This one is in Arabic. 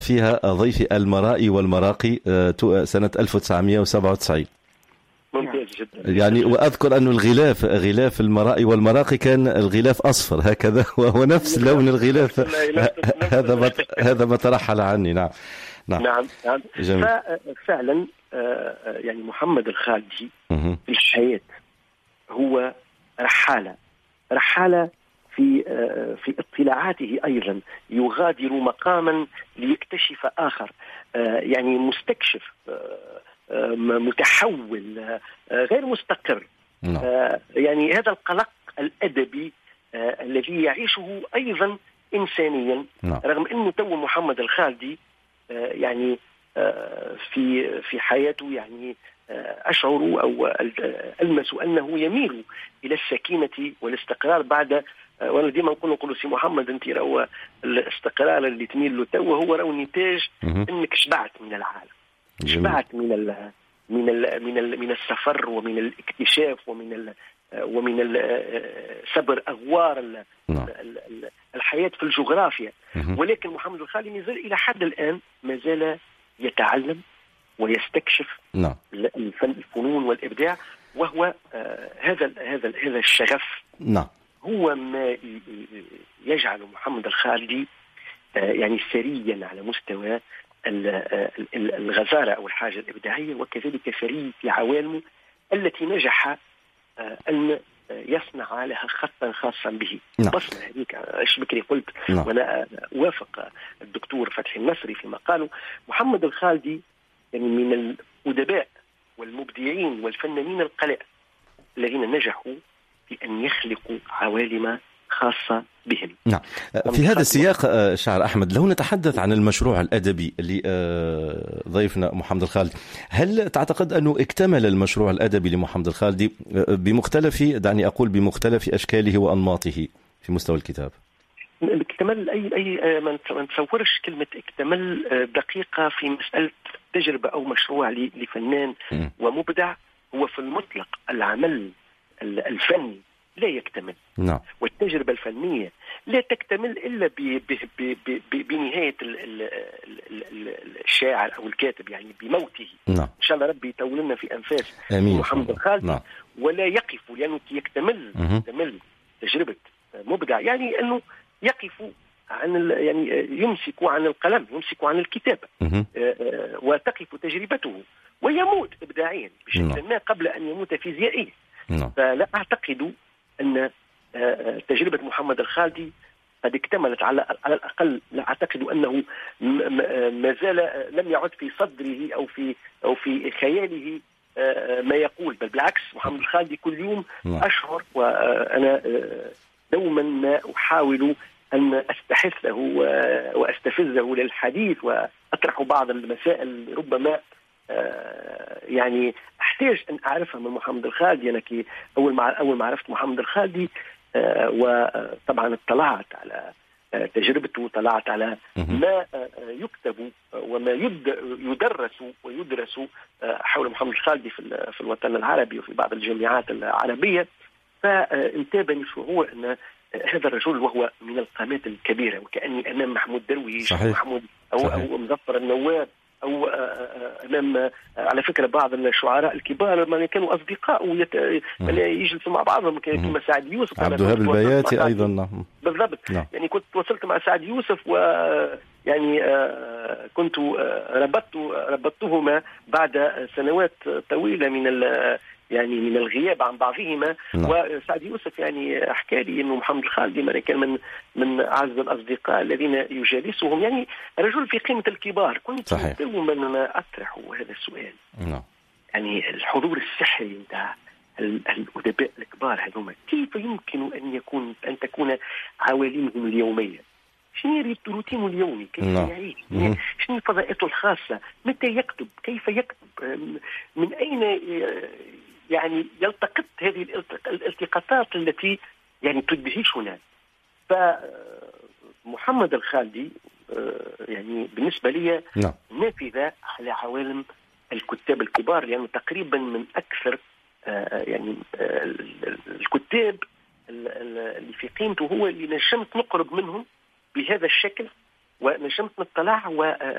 فيها ضيفي المرائي والمراقي سنة 1997. ممتاز جدا. يعني وأذكر أن غلاف المرائي والمراقي كان الغلاف أصفر هكذا، وهو نفس لون الغلاف. هذا ما ترحل عني. نعم نعم نعم, نعم. ففعلا يعني محمد الخالدي في الحياة هو رحالة في اطلاعاته أيضا، يغادر مقاما ليكتشف آخر، يعني مستكشف، متحول، غير مستقر. يعني هذا القلق الأدبي الذي يعيشه أيضا إنسانيا، رغم أنه تو محمد الخالدي يعني في حياته يعني أشعر أو ألمس أنه يميل إلى السكينة والاستقرار بعد. وانا ديما نقول سي محمد انت راهو الاستقرار اللي تميل له تو هو راهو نتاج انك شبعت من العالم، شبعت من السفر ومن الاكتشاف ومن صبر اغوار الحياه في الجغرافيا. ولكن محمد الخالدي مازال الى حد الان مازال يتعلم ويستكشف الفنون والابداع، وهو هذا الشغف هو ما يجعل محمد الخالدي يعني ثريا على مستوى الغزارة أو الحاجة الإبداعية، وكذلك ثري في عوالمه التي نجح أن يصنع لها خطا خاصا به. بصمة هذيك ايش بكري قلت، وأنا أوافق الدكتور فتحي النصري فيما قاله. محمد الخالدي يعني من الأدباء والمبدعين والفنانين القلائل الذين نجحوا في أن يخلقوا عوالم خاصة بهم. نعم. في هذا السياق شاعر أحمد، لو نتحدث عن المشروع الأدبي لضيفنا محمد الخالدي، هل تعتقد أنه اكتمل المشروع الأدبي لمحمد الخالدي دعني أقول بمختلف أشكاله وأنماطه في مستوى الكتاب؟ اكتمل أي ما نتصورش كلمة اكتمل دقيقة في مسألة تجربة أو مشروع لفنان ومبدع. هو في المطلق العمل الفني لا يكتمل، والتجربة الفنية لا تكتمل إلا بنهاية الشاعر أو الكاتب، يعني بموته. إن شاء الله ربي يطول لنا في أنفاس محمد الخالدي. ولا يقف، لأنه يكتمل تجربة مبدع يعني أنه يقف عن يعني يمسك عن القلم، يمسك عن الكتابة، وتقف تجربته، ويموت إبداعيا بشكل ما قبل أن يموت فيزيائيا. فلا أعتقد أن تجربة محمد الخالدي قد اكتملت، على الأقل لا أعتقد أنه ما زال لم يعد في صدره أو في خياله ما يقول، بل بالعكس محمد الخالدي كل يوم أشعر، وأنا دوما ما أحاول أن أستحثه وأستفزه للحديث وأطرح بعض المسائل ربما يعني أحتاج أن أعرفها من محمد الخالدي. أنا أول ما عرفت محمد الخالدي وطبعا اطلعت على تجربته، طلعت على ما يكتب وما يدرس ويدرس حول محمد الخالدي في الوطن العربي وفي بعض الجامعات العربية. فانتابني شعور أن هذا الرجل وهو من القامات الكبيرة، وكأني أمام محمود درويش أو مظفر النواب أو أمام على فكرة بعض الشعراء الكبار من كانوا أصدقاء يجلسوا مع بعضهم كما سعد يوسف، عبد الوهاب البياتي أيضا. بالضبط. يعني كنت وصلت مع سعد يوسف، ويعني كنت ربطتهما بعد سنوات طويلة من الغياب عن بعضهما. وسعد يوسف يعني حكى لي انه محمد الخالدي كان من اعز الاصدقاء الذين يجالسهم، يعني رجل في قيمة الكبار. كنت دوما اطرح هذا السؤال، يعني الحضور السحري نتاع الادباء الكبار هذوما كيف يمكن ان تكون عوالمهم اليومية؟ شنو روتينه اليومي؟ كيف يعيش؟ شنو فضاءاته الخاصة؟ متى يكتب؟ كيف يكتب؟ من اين يعني يلتقط هذه الالتقاطات التي يعني تدهشنا؟ فمحمد الخالدي يعني بالنسبة لي نافذة على عوالم الكتاب الكبار، لأنه تقريبا من أكثر يعني الكتاب اللي في قيمته هو اللي نجمت نقرب منهم بهذا الشكل ونجمت نطلع